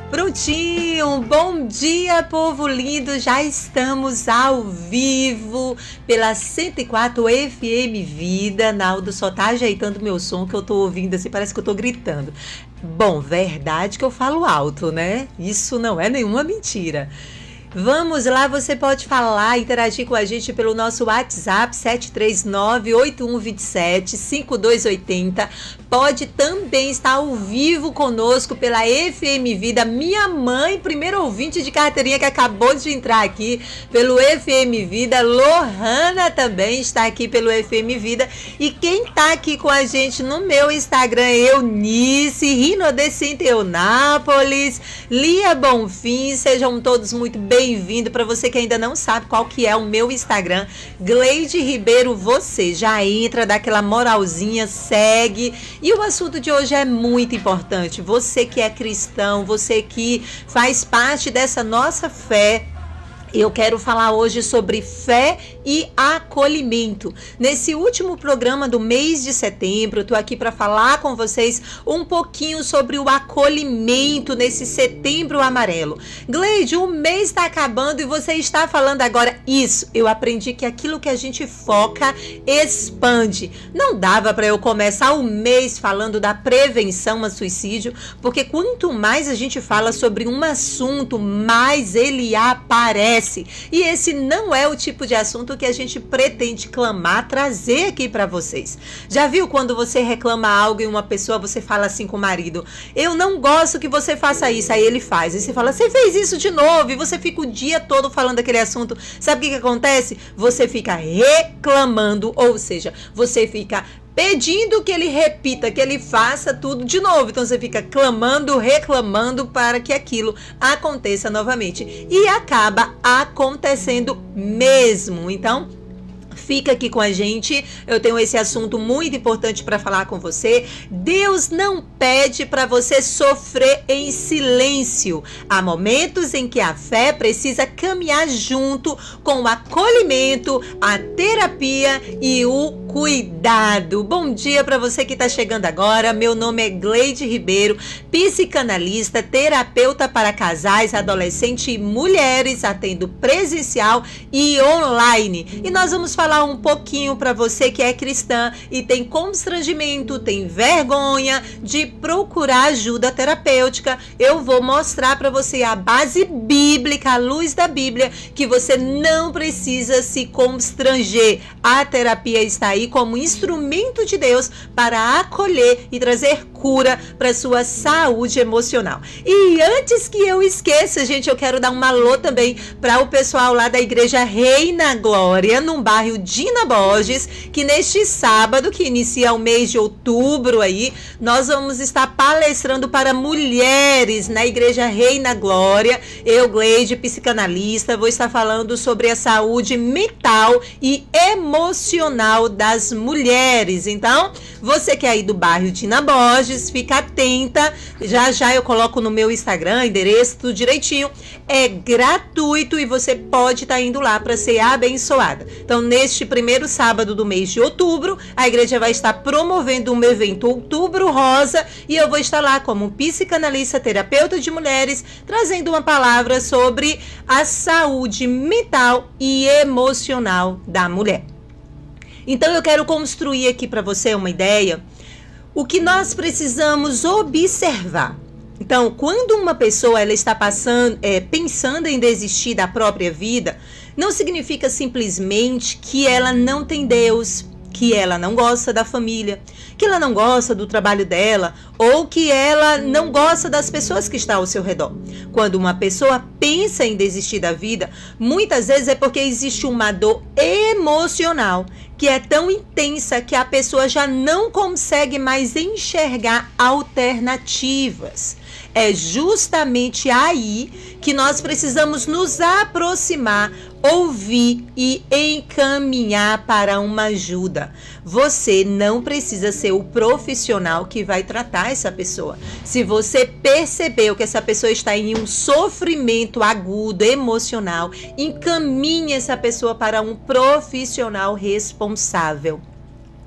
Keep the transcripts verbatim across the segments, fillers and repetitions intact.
Prontinho, bom dia, povo lindo, já estamos ao vivo pela cento e quatro F M Vida. Naldo só tá ajeitando meu som que eu tô ouvindo assim, parece que eu tô gritando. Bom, verdade que eu falo alto, né? Isso não é nenhuma mentira. Vamos lá, você pode falar, interagir com a gente pelo nosso WhatsApp sete três nove, oito um dois sete, cinco dois oito zero. Pode também estar ao vivo conosco pela F M Vida. Minha mãe, primeiro ouvinte de carteirinha que acabou de entrar aqui pelo F M Vida. Lohana também está aqui pelo F M Vida. E quem está aqui com a gente no meu Instagram, Eunice, Rinodecinte Eunápolis, Lia Bonfim, sejam todos muito bem-vindos. Bem-vindo. Para você que ainda não sabe qual que é o meu Instagram, Gleide Ribeiro, você já entra, dá aquela moralzinha, segue. E o assunto de hoje é muito importante. Você que é cristão, você que faz parte dessa nossa fé, eu quero falar hoje sobre fé e acolhimento. Nesse último programa do mês de setembro, eu tô aqui para falar com vocês um pouquinho sobre o acolhimento nesse setembro amarelo. Gleide, o mês está acabando e você está falando agora isso. Eu aprendi que aquilo que a gente foca expande. Não dava para eu começar o mês falando da prevenção a suicídio, porque quanto mais a gente fala sobre um assunto, mais ele aparece. E esse não é o tipo de assunto que a gente pretende clamar, trazer aqui para vocês. Já viu quando você reclama algo em uma pessoa, você fala assim com o marido: eu não gosto que você faça isso, aí ele faz. E você fala: você fez isso de novo, e você fica o dia todo falando daquele assunto. Sabe o que que acontece? Você fica reclamando, ou seja, você fica pedindo que ele repita, que ele faça tudo de novo. Então você fica clamando, reclamando para que aquilo aconteça novamente. E acaba acontecendo mesmo. Então, fica aqui com a gente, eu tenho esse assunto muito importante para falar com você. Deus não pede para você sofrer em silêncio. Há momentos em que a fé precisa caminhar junto com o acolhimento, a terapia e o cuidado. Bom dia para você que está chegando agora. Meu nome é Gleide Ribeiro, psicanalista, terapeuta para casais, adolescentes e mulheres, atendo presencial e online. E nós vamos falar um pouquinho para você que é cristã e tem constrangimento, tem vergonha de procurar ajuda terapêutica. Eu vou mostrar para você a base bíblica, a luz da Bíblia, que você não precisa se constranger. A terapia está aí como instrumento de Deus para acolher e trazer cura para sua saúde emocional. E antes que eu esqueça, gente, eu quero dar um alô também para o pessoal lá da Igreja Reina Glória, num bairro Dina Borges, que neste sábado, que inicia o mês de outubro aí, nós vamos estar palestrando para mulheres na Igreja Reina Glória. Eu, Gleide, psicanalista, vou estar falando sobre a saúde mental e emocional das mulheres. Então, você que é aí do bairro Dina Borges, fica atenta. Já já eu coloco no meu Instagram, endereço, tudo direitinho. É gratuito e você pode estar indo lá para ser abençoada. Então, neste primeiro sábado do mês de outubro, a igreja vai estar promovendo um evento Outubro Rosa e eu vou estar lá como psicanalista, terapeuta de mulheres, trazendo uma palavra sobre a saúde mental e emocional da mulher. Então eu quero construir aqui para você uma ideia, o que nós precisamos observar. Então, quando uma pessoa ela está passando, é, pensando em desistir da própria vida, não significa simplesmente que ela não tem Deus, que ela não gosta da família, que ela não gosta do trabalho dela, ou que ela não gosta das pessoas que estão ao seu redor. Quando uma pessoa pensa em desistir da vida, muitas vezes é porque existe uma dor emocional que é tão intensa que a pessoa já não consegue mais enxergar alternativas. É justamente aí que nós precisamos nos aproximar, ouvir e encaminhar para uma ajuda. Você não precisa ser o profissional que vai tratar essa pessoa. Se você percebeu que essa pessoa está em um sofrimento agudo, emocional, encaminhe essa pessoa para um profissional responsável.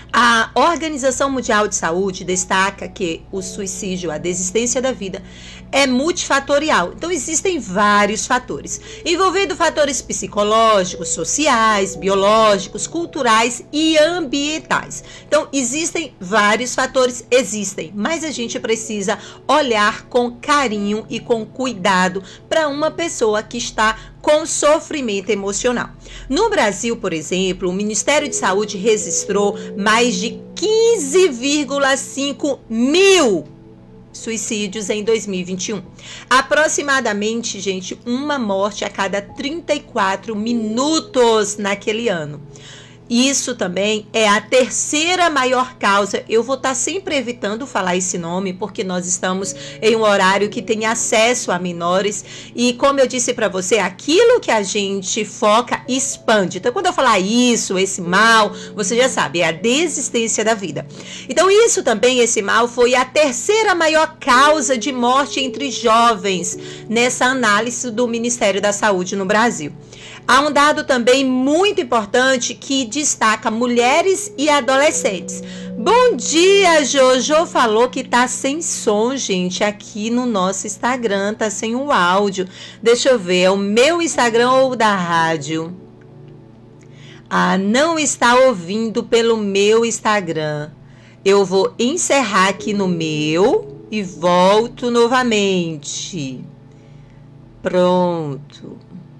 A Organização Mundial de Saúde destaca que o suicídio, a desistência da vida, é multifatorial. Então, existem vários fatores, envolvendo fatores psicológicos, sociais, biológicos, culturais e ambientais. Então, existem vários fatores, existem, mas a gente precisa olhar com carinho e com cuidado para uma pessoa que está com sofrimento emocional. No Brasil, por exemplo, o Ministério de Saúde registrou mais de quinze vírgula cinco mil suicídios em dois mil e vinte e um. Aproximadamente, gente, uma morte a cada trinta e quatro minutos naquele ano. Isso também é a terceira maior causa. Eu vou estar sempre evitando falar esse nome, porque nós estamos em um horário que tem acesso a menores. E como eu disse para você, aquilo que a gente foca expande. Então, quando eu falar isso, esse mal, você já sabe, é a desistência da vida. Então, isso também, esse mal, foi a terceira maior causa de morte entre jovens nessa análise do Ministério da Saúde no Brasil. Há um dado também muito importante que destaca mulheres e adolescentes. Bom dia, Jojo falou que tá sem som, gente, aqui no nosso Instagram, tá sem o áudio. Deixa eu ver, é o meu Instagram ou o da rádio? Ah, não está ouvindo pelo meu Instagram. Eu vou encerrar aqui no meu e volto novamente. Pronto.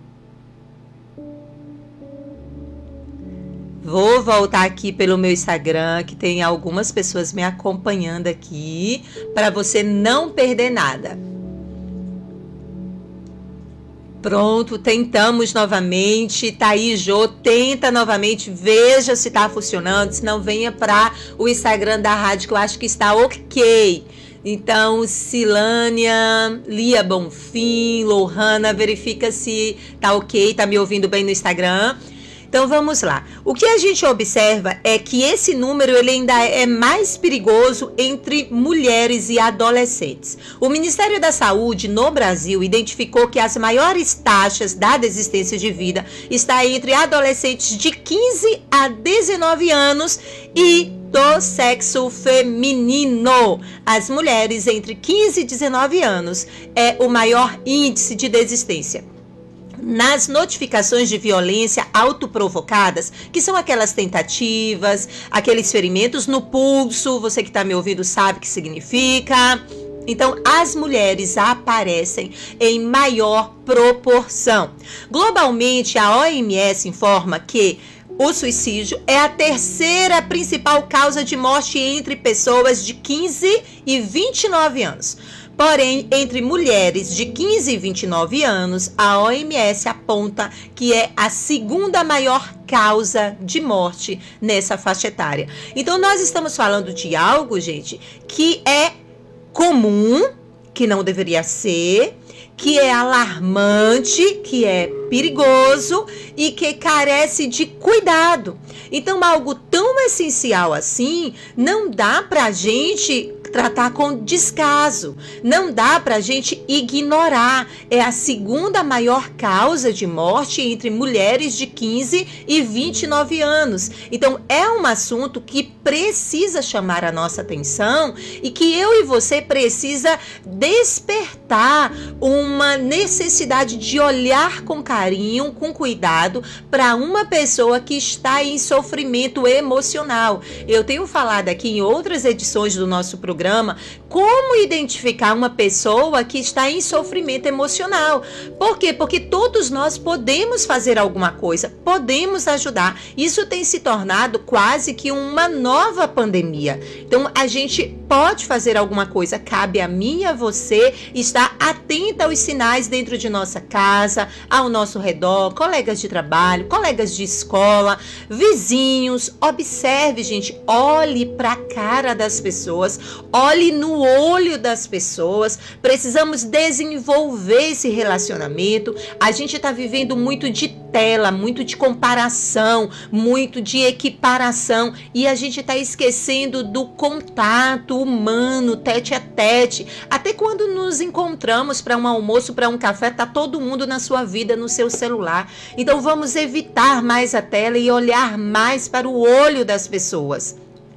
Vou voltar aqui pelo meu Instagram, que tem algumas pessoas me acompanhando aqui, para você não perder nada. Pronto, tentamos novamente. Tá aí, Jô, tenta novamente, veja se tá funcionando, se não venha para o Instagram da rádio, que eu acho que está ok. Então, Silânia, Lia Bonfim, Lohana, verifica se tá ok, tá me ouvindo bem no Instagram. Então vamos lá. O que a gente observa é que esse número ele ainda é mais perigoso entre mulheres e adolescentes. O Ministério da Saúde no Brasil identificou que as maiores taxas da desistência de vida está entre adolescentes de quinze a dezenove anos e do sexo feminino. As mulheres entre quinze e dezenove anos é o maior índice de desistência. Nas notificações de violência autoprovocadas, que são aquelas tentativas, aqueles ferimentos no pulso, você que está me ouvindo sabe o que significa. Então, as mulheres aparecem em maior proporção. Globalmente, a O M S informa que o suicídio é a terceira principal causa de morte entre pessoas de quinze e vinte e nove anos. Porém, entre mulheres de quinze e vinte e nove anos, a O M S aponta que é a segunda maior causa de morte nessa faixa etária. Então, nós estamos falando de algo, gente, que é comum, que não deveria ser, que é alarmante, que é perigoso e que carece de cuidado. Então, algo tão essencial assim, não dá pra gente tratar com descaso, não dá pra gente ignorar. É a segunda maior causa de morte entre mulheres de quinze e vinte e nove anos. Então, é um assunto que precisa chamar a nossa atenção e que eu e você precisa despertar uma necessidade de olhar com carinho, com cuidado para uma pessoa que está em sofrimento emocional. Eu tenho falado aqui em outras edições do nosso programa como identificar uma pessoa que está em sofrimento emocional. Por quê? Porque todos nós podemos fazer alguma coisa, podemos ajudar. Isso tem se tornado quase que uma nova pandemia. Então, a gente pode fazer alguma coisa. Cabe a mim e a você estar atenta aos sinais dentro de nossa casa, ao nosso redor, colegas de trabalho, colegas de escola, vizinhos. Observe, gente, olhe para a cara das pessoas, olhe no olho das pessoas. Precisamos desenvolver esse relacionamento. A gente está vivendo muito de tela, muito de comparação, muito de equiparação e a gente está esquecendo do contato humano, tete a tete. Até quando nos encontramos para um almoço, para um café, tá todo mundo na sua vida, no seu celular. Então vamos evitar mais a tela e olhar mais para o olho das pessoas.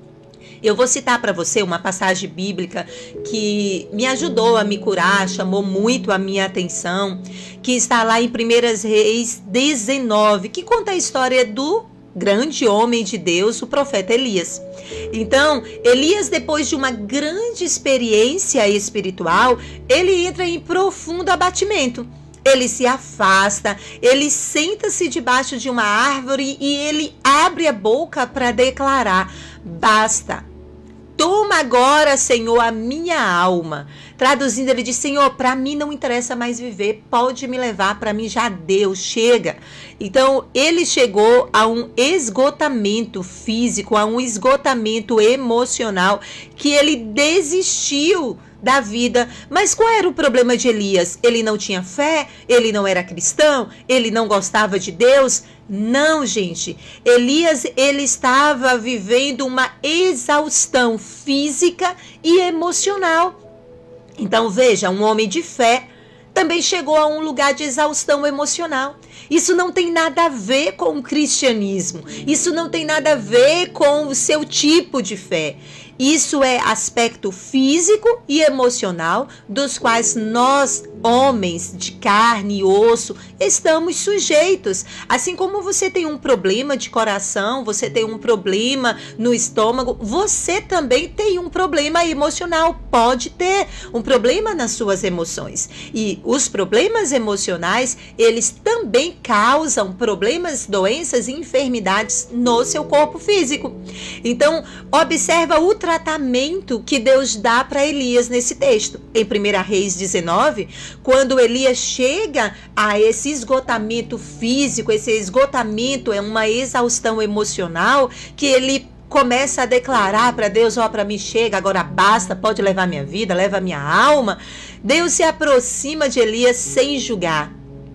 Eu vou citar para você uma passagem bíblica que me ajudou a me curar, chamou muito a minha atenção, que está lá em Primeiras Reis dezenove, que conta a história do grande homem de Deus, o profeta Elias. Então, Elias, depois de uma grande experiência espiritual, ele entra em profundo abatimento. Ele se afasta, ele senta-se debaixo de uma árvore e ele abre a boca para declarar: basta. Toma agora, Senhor, a minha alma. Traduzindo, ele diz: Senhor, para mim não interessa mais viver, pode me levar, para mim já deu, chega. Então, ele chegou a um esgotamento físico, a um esgotamento emocional, que ele desistiu da vida. Mas qual era o problema de Elias? Ele não tinha fé? Ele não era cristão? Ele não gostava de Deus? Não, gente. Elias, ele estava vivendo uma exaustão física e emocional. Então, veja, um homem de fé também chegou a um lugar de exaustão emocional. Isso não tem nada a ver com o cristianismo. Isso não tem nada a ver com o seu tipo de fé. Isso é aspecto físico e emocional dos quais nós, homens de carne e osso, estamos sujeitos. Assim como você tem um problema de coração, você tem um problema no estômago, você também tem um problema emocional, pode ter um problema nas suas emoções. E os problemas emocionais, eles também causam problemas, doenças e enfermidades no seu corpo físico. Então, observa o tratamento que Deus dá para Elias nesse texto. Em Primeira Reis dezenove, quando Elias chega a esse esgotamento físico, esse esgotamento é uma exaustão emocional, que ele começa a declarar para Deus: ó, para mim chega, agora basta, pode levar minha vida, leva minha alma. Deus se aproxima de Elias sem julgar.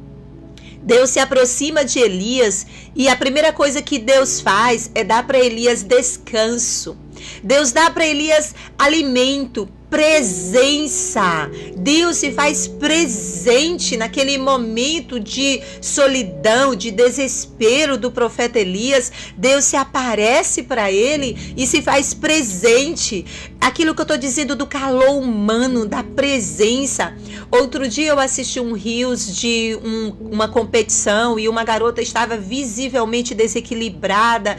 Deus se aproxima de Elias e a primeira coisa que Deus faz é dar para Elias descanso. Deus dá para Elias alimento, presença. Deus se faz presente naquele momento de solidão, de desespero do profeta Elias. Deus se aparece para ele e se faz presente. Aquilo que eu estou dizendo do calor humano, da presença. Outro dia eu assisti um rios de um, uma competição e uma garota estava visivelmente desequilibrada,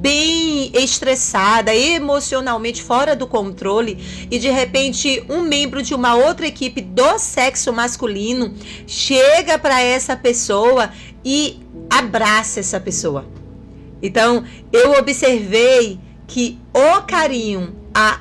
bem estressada, emocionalmente fora do controle, e de repente um membro de uma outra equipe do sexo masculino chega para essa pessoa e abraça essa pessoa. Então eu observei que o carinho, a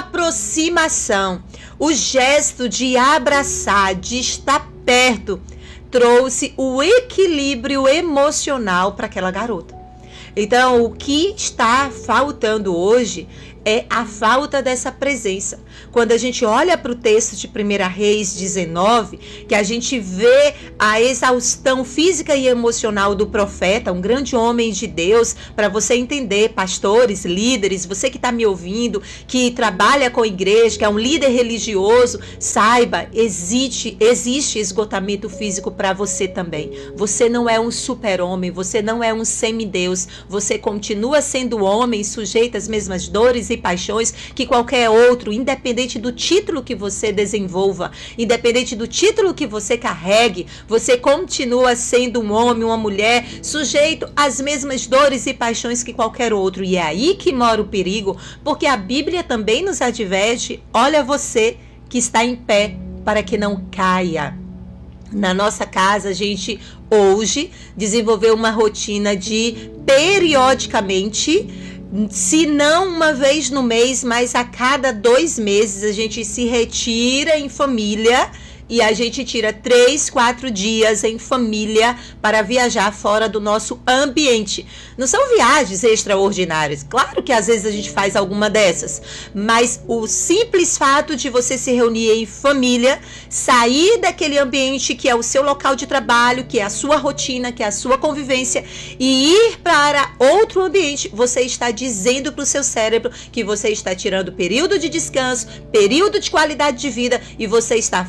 aproximação, o gesto de abraçar, de estar perto, trouxe o equilíbrio emocional para aquela garota. Então, o que está faltando hoje é a falta dessa presença. Quando a gente olha para o texto de Primeira Reis dezenove, que a gente vê a exaustão física e emocional do profeta, um grande homem de Deus, para você entender, pastores, líderes, você que está me ouvindo, que trabalha com a igreja, que é um líder religioso, saiba, existe, existe esgotamento físico para você também. Você não é um super-homem, você não é um semideus, você continua sendo homem, sujeito às mesmas dores e paixões que qualquer outro, independente do título que você desenvolva, independente do título que você carregue, você continua sendo um homem, uma mulher, sujeito às mesmas dores e paixões que qualquer outro. E é aí que mora o perigo, porque a Bíblia também nos adverte: olha você que está em pé, para que não caia. Na nossa casa, a gente hoje desenvolveu uma rotina de periodicamente, se não uma vez no mês, mas a cada dois meses, a gente se retira em família e a gente tira três, quatro dias em família para viajar fora do nosso ambiente. Não são viagens extraordinárias. Claro que às vezes a gente faz alguma dessas, mas o simples fato de você se reunir em família, sair daquele ambiente que é o seu local de trabalho, que é a sua rotina, que é a sua convivência, e ir para outro ambiente, você está dizendo para o seu cérebro que você está tirando período de descanso, período de qualidade de vida, e você está fugindo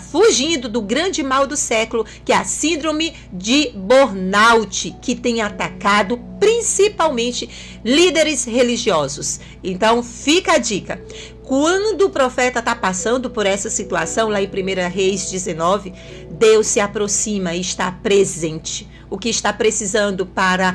fugindo do grande mal do século, que é a síndrome de burnout, que tem atacado principalmente líderes religiosos. Então, fica a dica. Quando o profeta está passando por essa situação, lá em primeira Reis dezenove, Deus se aproxima e está presente. O que está precisando para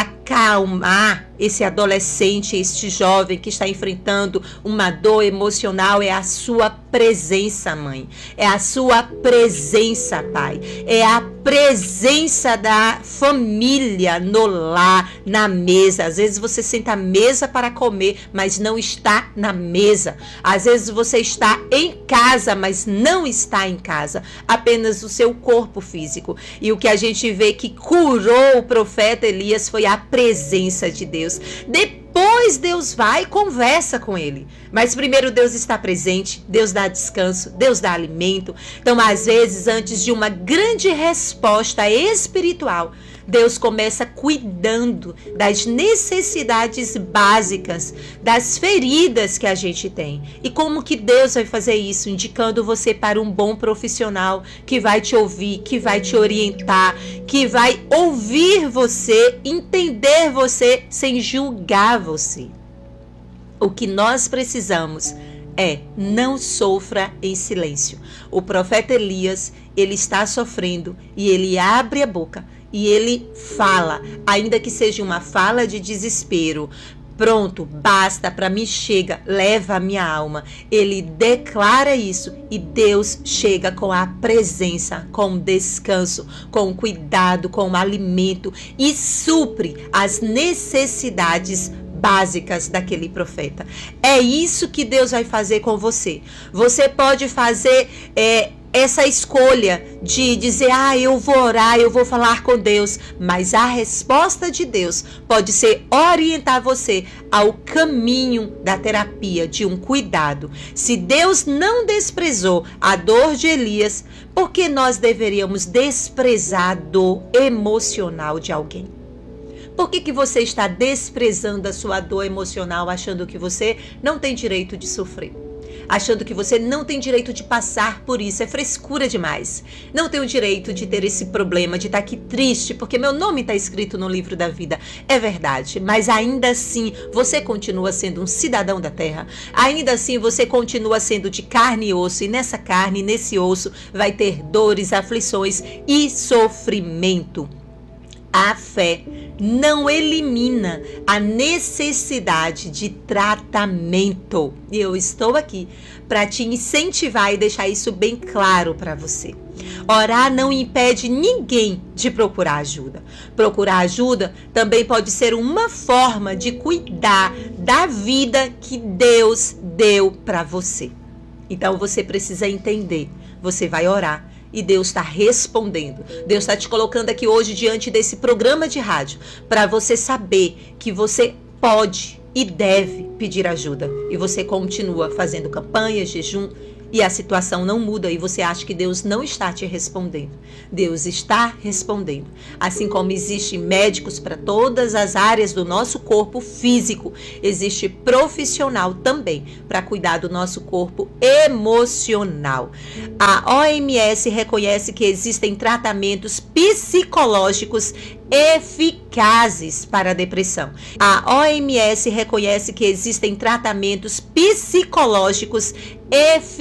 acalmar esse adolescente, este jovem que está enfrentando uma dor emocional é a sua presença, mãe. É a sua presença, pai. É a presença da família no lar, na mesa. Às vezes você senta à mesa para comer, mas não está na mesa. Às vezes você está em casa, mas não está em casa. Apenas o seu corpo físico. E o que a gente vê que curou o profeta Elias foi a presença de Deus. Depois Deus vai e conversa com ele. Mas primeiro Deus está presente, Deus dá descanso, Deus dá alimento. Então, às vezes, antes de uma grande resposta espiritual, Deus começa cuidando das necessidades básicas, das feridas que a gente tem. E como que Deus vai fazer isso? Indicando você para um bom profissional que vai te ouvir, que vai te orientar, que vai ouvir você, entender você sem julgar você. O que nós precisamos é não sofra em silêncio. O profeta Elias, ele está sofrendo e ele abre a boca. E ele fala, ainda que seja uma fala de desespero. Pronto, basta, para mim chega, leva a minha alma. Ele declara isso e Deus chega com a presença, com o descanso, com o cuidado, com o alimento e supre as necessidades básicas daquele profeta. É isso que Deus vai fazer com você. Você pode fazer é, essa escolha de dizer, ah, eu vou orar, eu vou falar com Deus, mas a resposta de Deus pode ser orientar você ao caminho da terapia, de um cuidado. Se Deus não desprezou a dor de Elias, por que nós deveríamos desprezar a dor emocional de alguém? Por que que você está desprezando a sua dor emocional, achando que você não tem direito de sofrer? Achando que você não tem direito de passar por isso, é frescura demais. Não tenho direito de ter esse problema, de estar aqui triste, porque meu nome está escrito no livro da vida. É verdade, mas ainda assim você continua sendo um cidadão da terra. Ainda assim você continua sendo de carne e osso, e nessa carne, nesse osso, vai ter dores, aflições e sofrimento. A fé não elimina a necessidade de tratamento. E eu estou aqui para te incentivar e deixar isso bem claro para você. Orar não impede ninguém de procurar ajuda. Procurar ajuda também pode ser uma forma de cuidar da vida que Deus deu para você. Então você precisa entender. Você vai orar. E Deus está respondendo. Deus está te colocando aqui hoje diante desse programa de rádio para você saber que você pode e deve pedir ajuda. E você continua fazendo campanha, jejum, e a situação não muda e você acha que Deus não está te respondendo. Deus está respondendo. Assim como existem médicos para todas as áreas do nosso corpo físico, existe profissional também para cuidar do nosso corpo emocional. A O M S reconhece que existem tratamentos psicológicos eficazes para a depressão. A O M S reconhece que existem tratamentos psicológicos eficazes